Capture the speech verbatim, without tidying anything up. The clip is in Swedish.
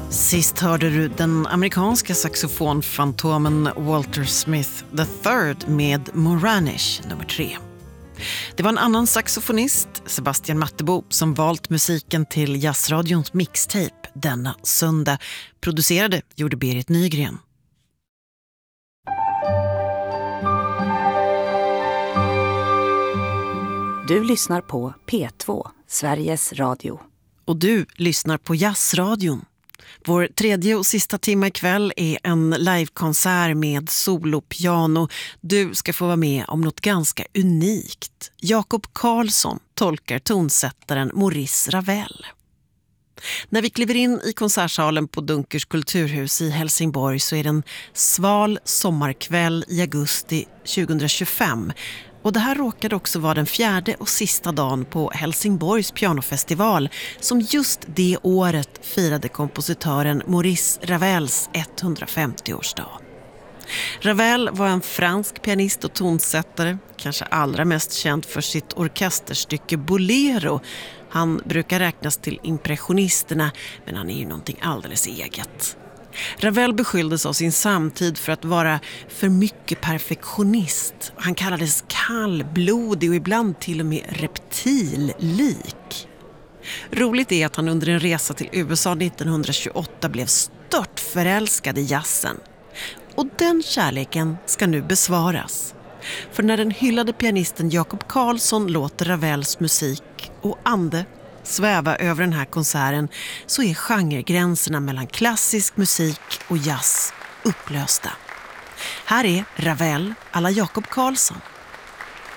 Sist hörde du den amerikanska saxofonfantomen Walter Smith the Third med Moranish nummer tre. Det var en annan saxofonist, Sebastian Mattebo, som valt musiken till Jazzradions mixtape denna söndag. Producerade gjorde Berit Nygren. Du lyssnar på P två, Sveriges Radio. Och du lyssnar på Jazzradion. Vår tredje och sista timme ikväll är en livekonsert med solopiano. Du ska få vara med om något ganska unikt. Jakob Karlsson tolkar tonsättaren Maurice Ravel. När vi kliver in i konsertsalen på Dunkers kulturhus i Helsingborg så är det en sval sommarkväll i augusti tjugohundratjugofem. Och det här råkade också vara den fjärde och sista dagen på Helsingborgs pianofestival som just det året firade kompositören Maurice Ravels etthundrafemtioårsdag. Ravel var en fransk pianist och tonsättare, kanske allra mest känd för sitt orkesterstycke Bolero. Han brukar räknas till impressionisterna, men han är ju någonting alldeles eget. Ravel beskylldes av sin samtid för att vara för mycket perfektionist. Han kallades kallblodig och ibland till och med reptillik. Roligt är att han under en resa till U S A nittonhundratjugoåtta blev stört förälskad i jazzen. Och den kärleken ska nu besvaras. För när den hyllade pianisten Jakob Karlsson låter Ravels musik och ande sväva över den här konserten så är genregränserna mellan klassisk musik och jazz upplösta. Här är Ravel à la Jakob Karlsson.